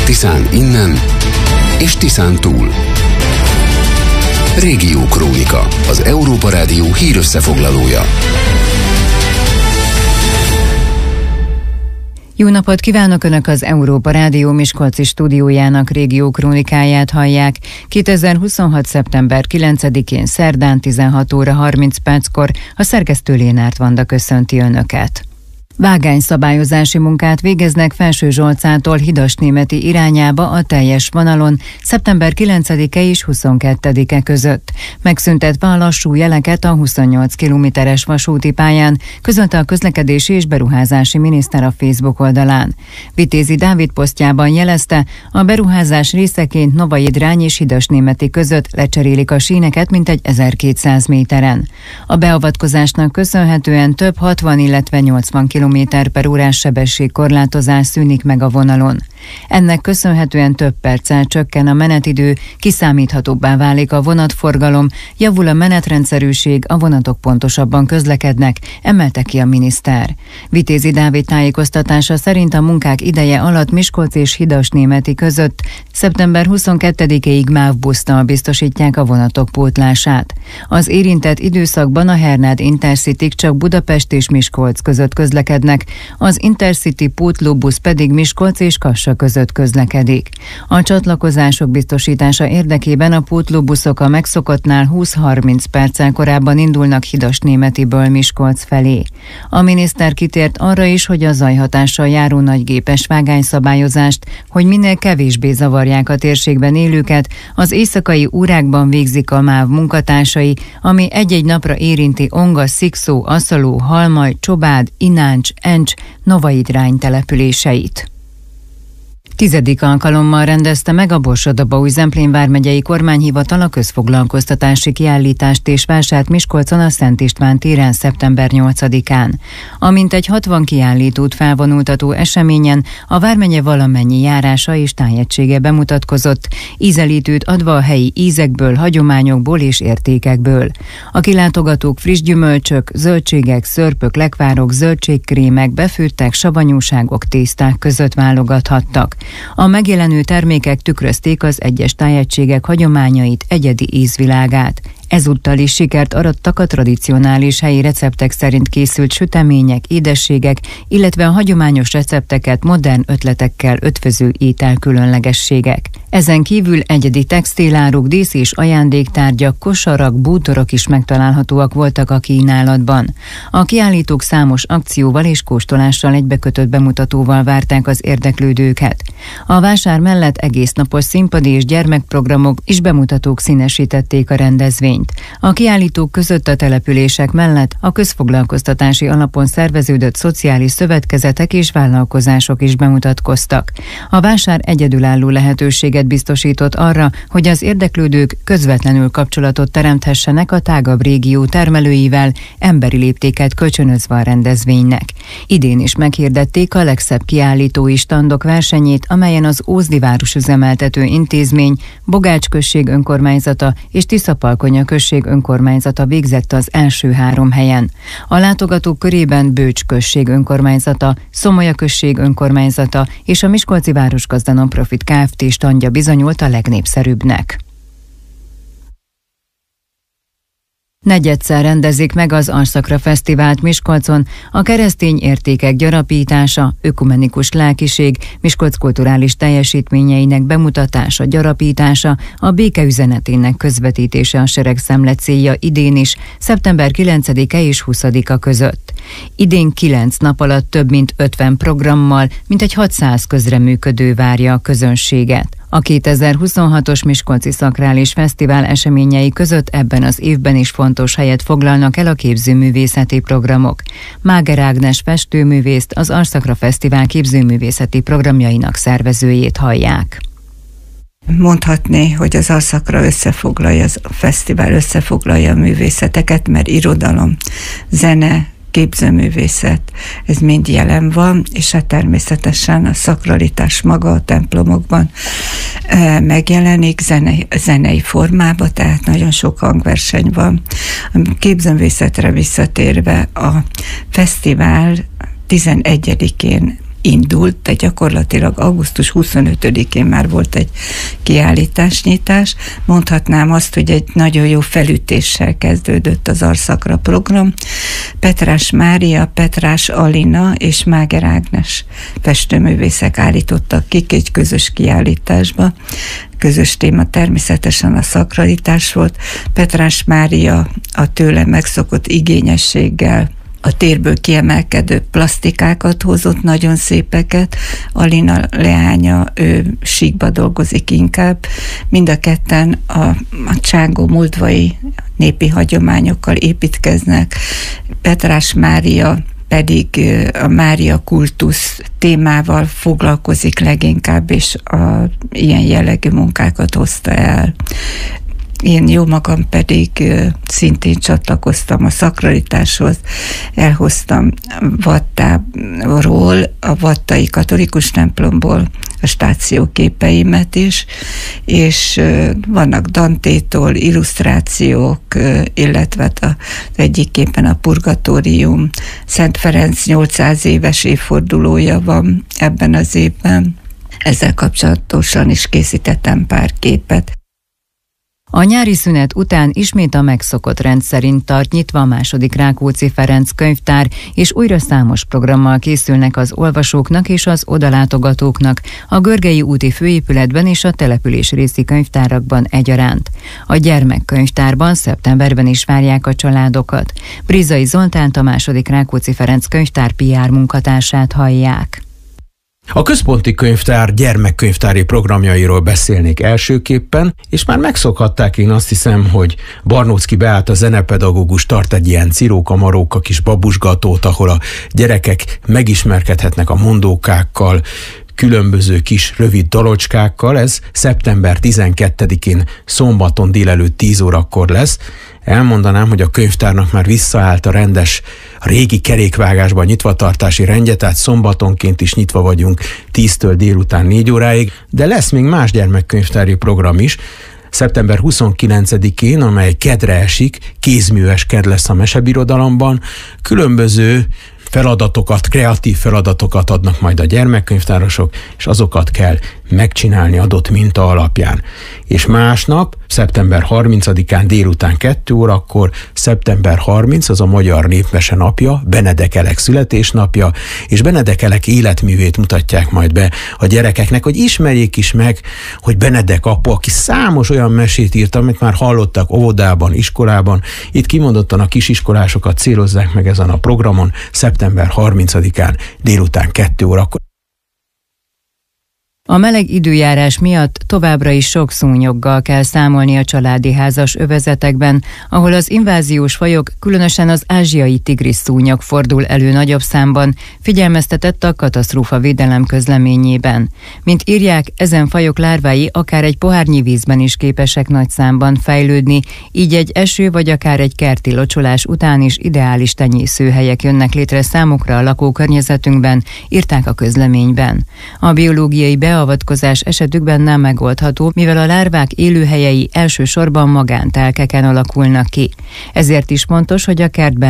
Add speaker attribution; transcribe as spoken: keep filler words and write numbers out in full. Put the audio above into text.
Speaker 1: Tiszán innen és Tiszán túl. Régió Krónika, az Európa Rádió hírösszefoglalója.
Speaker 2: Jó napot kívánok! Önök az Európa Rádió Miskolci stúdiójának Régió Krónikáját hallják. kétezer-huszonhat. szeptember kilencedikén szerdán tizenhat óra harminc perckor a szerkesztő Lénárt Vanda köszönti Önöket. Vágányszabályozási munkát végeznek Felsőzsolcától Hidasnémeti irányába a teljes vonalon szeptember kilencedike és huszonkettedike között. Megszüntetve a lassú jeleket a huszonnyolc kilométeres vasúti pályán, közölte a közlekedési és beruházási miniszter a Facebook oldalán. Vitézi Dávid posztjában jelezte, a beruházás részeként Novaidrány és Hidasnémeti között lecserélik a síneket mintegy ezerkétszáz méteren. A beavatkozásnak köszönhetően több hatvan, illetve nyolcvan kilométer per órás sebességkorlátozás szűnik meg a vonalon. Ennek köszönhetően több perccel csökken a menetidő, kiszámíthatóbbá válik a vonatforgalom, javul a menetrendszerűség, a vonatok pontosabban közlekednek, emelte ki a miniszter. Vitézi Dávid tájékoztatása szerint a munkák ideje alatt Miskolc és Hidasnémeti között szeptember huszonkettedikéig MÁV busszal biztosítják a vonatok pótlását. Az érintett időszakban a Hernád Intercity csak Budapest és Miskolc között közlekednek, az Intercity pótlóbusz pedig Miskolc és Kassa között közlekedik. A csatlakozások biztosítása érdekében a pótlóbuszok a megszokottnál húsz-harminc perccel korábban indulnak Hidasnémetiből Miskolc felé. A miniszter kitért arra is, hogy a zajhatással járó nagygépes vágányszabályozást, hogy minél kevésbé zavarják a térségben élőket, az éjszakai órákban végzik a MÁV munkatársai, ami egy-egy napra érinti Onga, Szikszó, Aszaló, Halmaj, Csobád, Ináncs, Encs, Novaidrány településeit. Tizedik alkalommal rendezte meg a Borsod-Abaúj-Zemplén vármegyei kormányhivatal a közfoglalkoztatási kiállítást és vásárt Miskolcon a Szent István téren szeptember nyolcadikán. A mintegy hatvan kiállítót felvonultató eseményen a vármegye valamennyi járása és tájegysége bemutatkozott, ízelítőt adva a helyi ízekből, hagyományokból és értékekből. A kilátogatók friss gyümölcsök, zöldségek, szörpök, lekvárok, zöldségkrémek, befőttek, savanyúságok, tészták között válogathattak. A megjelenő termékek tükrözték az egyes tájegységek hagyományait, egyedi ízvilágát. Ezúttal is sikert arattak a tradicionális helyi receptek szerint készült sütemények, édességek, illetve a hagyományos recepteket modern ötletekkel ötvöző ételkülönlegességek. Ezen kívül egyedi textiláruk, dísz- és ajándéktárgyak, kosarak, bútorok is megtalálhatóak voltak a kínálatban. A kiállítók számos akcióval és kóstolással egybekötött bemutatóval várták az érdeklődőket. A vásár mellett egésznapos színpadi és gyermekprogramok és bemutatók színesítették a rendezvényt. A kiállítók között a települések mellett a közfoglalkoztatási alapon szerveződött szociális szövetkezetek és vállalkozások is bemutatkoztak. A vásár egyedülálló lehetőséget biztosított arra, hogy az érdeklődők közvetlenül kapcsolatot teremthessenek a tágabb régió termelőivel, emberi léptéket kölcsönözve a rendezvénynek. Idén is meghirdették a legszebb kiállítói standok versenyét, amelyen az Ózdi Városüzemeltető Intézmény, Bogács község önkormányzata és Tiszapalkonya község önkormányzata végzett az első három helyen. A látogatók körében Bőcs község önkormányzata, Szomolya község önkormányzata és a Miskolci Városgazda Nonprofit Kft. Standja bizonyult a legnépszerűbbnek. Negyedszer rendezik meg az Arszakra Fesztivált Miskolcon, a keresztény értékek gyarapítása, ökumenikus lelkiség, Miskolc kulturális teljesítményeinek bemutatása, gyarapítása, a béke üzenetének közvetítése a seregszemle célja idén is, szeptember kilencedike és huszadika között. Idén kilenc nap alatt több mint ötven programmal, mintegy hatszáz közreműködő várja a közönséget. A kétezer-huszonhatos Miskolci Szakrális Fesztivál eseményei között ebben az évben is fontos helyet foglalnak el a képzőművészeti programok. Máger Ágnes festőművészt, az Arszakra Fesztivál képzőművészeti programjainak szervezőjét hallják.
Speaker 3: Mondhatni, hogy az Arszakra összefoglalja, a fesztivál összefoglalja a művészeteket, mert irodalom, zene, képzőművészet, ez mind jelen van, és hát természetesen a szakralitás maga a templomokban e, megjelenik zenei, zenei formában, tehát nagyon sok hangverseny van. A képzőművészetre visszatérve, a fesztivál tizenegyedikén indult, de gyakorlatilag augusztus huszonötödikén már volt egy kiállításnyitás. Mondhatnám azt, hogy egy nagyon jó felütéssel kezdődött az Arszakra program. Petrás Mária, Petrás Alina és Máger Ágnes festőművészek állítottak ki egy közös kiállításba. Közös téma természetesen a szakralitás volt. Petrás Mária a tőle megszokott igényességgel a térből kiemelkedő plastikákat hozott, nagyon szépeket. Alina leánya, ő síkba dolgozik inkább. Mind a ketten a, a csángó moldvai népi hagyományokkal építkeznek. Petrás Mária pedig a Mária kultusz témával foglalkozik leginkább, és a ilyen jellegű munkákat hozta el. Én jó magam pedig szintén csatlakoztam a szakralitáshoz, elhoztam Vattáról, a vattai katolikus templomból a stációképeimet is, és vannak Dantétól illusztrációk, illetve az egyik képen a Purgatórium. Szent Ferenc nyolcszáz éves évfordulója van ebben az évben. Ezzel kapcsolatosan is készítettem pár képet.
Speaker 2: A nyári szünet után ismét a megszokott rend szerint tart nyitva a második Rákóczi Ferenc könyvtár, és újra számos programmal készülnek az olvasóknak és az odalátogatóknak a Görgei úti főépületben és a település részi könyvtárakban egyaránt. A gyermekkönyvtárban szeptemberben is várják a családokat. Brizai Zoltánt, a második Rákóczi Ferenc könyvtár pé er munkatársát hallják.
Speaker 4: A központi könyvtár gyermekkönyvtári programjairól beszélnék elsőképpen, és már megszokhatták, én azt hiszem, hogy Barnóczky Beáta zenepedagógus tart egy ilyen ciróka-maróka kis babusgatót, ahol a gyerekek megismerkedhetnek a mondókákkal, különböző kis rövid dalocskákkal. Ez szeptember tizenkettedikén szombaton délelőtt tíz órakor lesz. Elmondanám, hogy a könyvtárnak már visszaállt a rendes, a régi kerékvágásban nyitvatartási rendje, tehát szombatonként is nyitva vagyunk tíztől délután négy óráig, de lesz még más gyermekkönyvtári program is. szeptember huszonkilencedikén, amely kedre esik, kézműves ked lesz a mesebirodalomban, különböző feladatokat, kreatív feladatokat adnak majd a gyermekkönyvtárosok, és azokat kell megcsinálni adott minta alapján. És másnap, szeptember harmincadikán délután kettő órakor, szeptember harmincadika az a Magyar Népmese napja, Benedek Elek születésnapja, és Benedek Elek életművét mutatják majd be a gyerekeknek, hogy ismerjék is meg, hogy Benedek apu, aki számos olyan mesét írt, amit már hallottak óvodában, iskolában. Itt kimondottan a kisiskolásokat célozzák meg ezen a programon, szeptember harmincadikán délután kettő órakor.
Speaker 2: A meleg időjárás miatt továbbra is sok szúnyoggal kell számolni a családi házas övezetekben, ahol az inváziós fajok, különösen az ázsiai tigris szúnyog fordul elő nagyobb számban, figyelmeztetett a katasztrófavédelem közleményében. Mint írják, ezen fajok lárvái akár egy pohárnyi vízben is képesek nagy számban fejlődni, így egy eső vagy akár egy kerti locsolás után is ideális tenyészőhelyek jönnek létre számukra a lakókörnyezetünkben, írták a közleményben. A biológiai beavatkozás esetükben nem megoldható, mivel a lárvák élőhelyei elsősorban magántelkeken alakulnak ki. Ezért is fontos, hogy a kertben